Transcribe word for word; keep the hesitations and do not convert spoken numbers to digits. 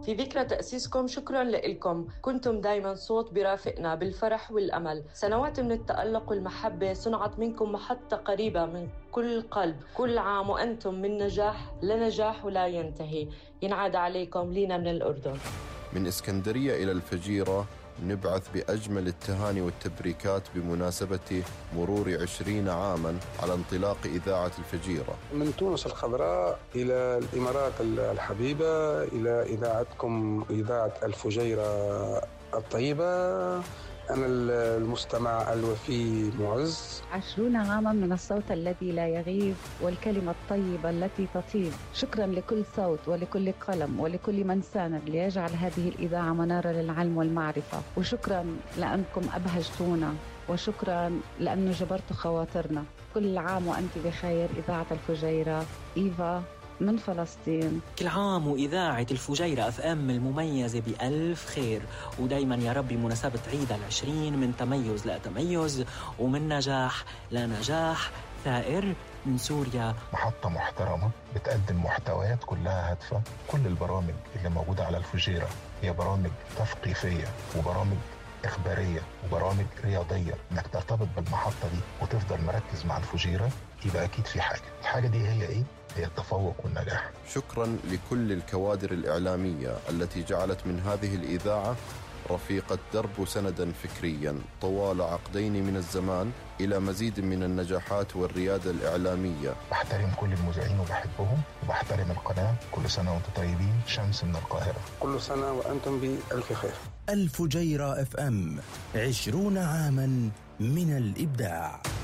في ذكرى تأسيسكم. شكراً لكم، كنتم دايماً صوت برافقنا بالفرح والأمل. سنوات من التألق والمحبة صنعت منكم محطة قريبة من كل قلب. كل عام وأنتم من نجاح لنجاح ولا ينتهي. ينعاد عليكم. لينا من الأردن. من إسكندرية إلى الفجيرة نبعث بأجمل التهاني والتبريكات بمناسبة مرور عشرين عاماً على انطلاق إذاعة الفجيرة. من تونس الخضراء إلى الإمارات الحبيبة، إلى إذاعتكم إذاعة الفجيرة الطيبة، أنا المستمع الوفي معز. عشرون عاما من الصوت الذي لا يغيب والكلمة الطيبة التي تطيب. شكرا لكل صوت ولكل قلم ولكل من ساند ليجعل هذه الإذاعة منارة للعلم والمعرفة. وشكرا لأنكم أبهجتونا، وشكرا لأنه جبرتوا خواطرنا. كل عام وأنت بخير إذاعة الفجيرة. إيفا من فلسطين. كل عام وإذاعة الفجيرة أف أم المميزة بألف خير، ودايما يا رب مناسبة عيد العشرين من تميز لتميز ومن نجاح لنجاح ثائر من سوريا. محطة محترمة بتقدم محتويات كلها هادفة. كل البرامج اللي موجودة على الفجيرة هي برامج تثقيفية وبرامج إخبارية وبرامج رياضية. إنك ترتبط بالمحطة دي وتفضل مركز مع الفجيرة يبقى أكيد في حاجة. الحاجة دي هي إيه؟ هي التفوق والنجاح. شكرا لكل الكوادر الإعلامية التي جعلت من هذه الإذاعة رفيقة درب وسندا فكريا طوال عقدين من الزمان إلى مزيد من النجاحات والريادة الإعلامية. بحترم كل المذيعين وبحبهم وبحترم القناة. كل سنة وانتم طيبين. شمس من القاهرة. كل سنة وأنتم بألف خير. الفجيرة اف ام، عشرون عاما من الإبداع.